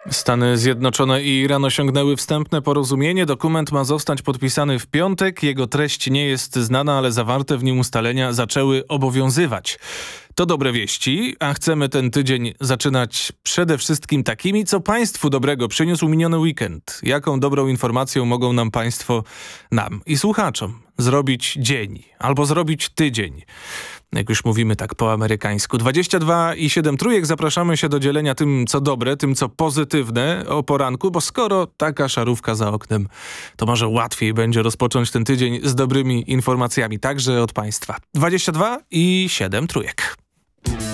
Stany Zjednoczone i Iran osiągnęły wstępne porozumienie. Dokument ma zostać podpisany w piątek. Jego treść nie jest znana, ale zawarte w nim ustalenia zaczęły obowiązywać. To dobre wieści, a chcemy ten tydzień zaczynać przede wszystkim takimi, co państwu dobrego przyniósł miniony weekend. Jaką dobrą informacją mogą nam państwo, nam i słuchaczom, zrobić dzień albo zrobić tydzień. Jak już mówimy tak po amerykańsku. 22,7 trójek. Zapraszamy się do dzielenia tym, co dobre, tym, co pozytywne o poranku, bo skoro taka szarówka za oknem, to może łatwiej będzie rozpocząć ten tydzień z dobrymi informacjami, także od państwa. 22,7 trójek.